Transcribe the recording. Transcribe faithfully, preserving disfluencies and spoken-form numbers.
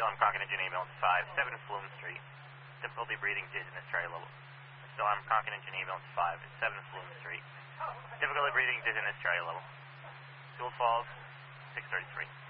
Still on Concord Engine Ambulance five, seven Flume Street. Difficulty breathing, dizziness, try level. Still on Concord Engine Ambulance five, seven Flume Street. Difficulty breathing, dizziness, try level. Fuel Falls, six thirty-three.